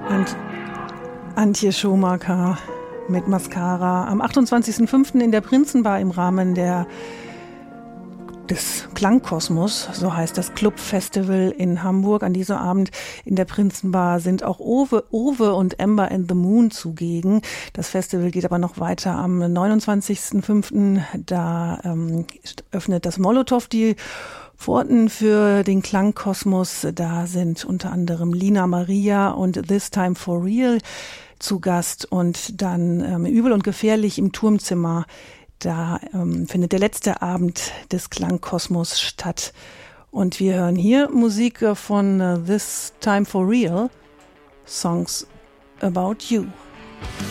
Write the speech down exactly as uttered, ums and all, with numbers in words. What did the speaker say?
Und Antje Schumacher mit Mascara am achtundzwanzigsten fünften in der Prinzenbar im Rahmen der des Klangkosmos, so heißt das Clubfestival in Hamburg. An diesem Abend in der Prinzenbar sind auch Owe, Owe und Amber and the Moon zugegen. Das Festival geht aber noch weiter am neunundzwanzigsten fünften Da ähm, öffnet das Molotow die Pforten für den Klangkosmos. Da sind unter anderem Lina Maria und This Time for Real zu Gast und dann ähm, Übel und Gefährlich im Turmzimmer. Da ähm, findet der letzte Abend des Klangkosmos statt. Und wir hören hier Musik von uh, This Time for Real, Songs About You.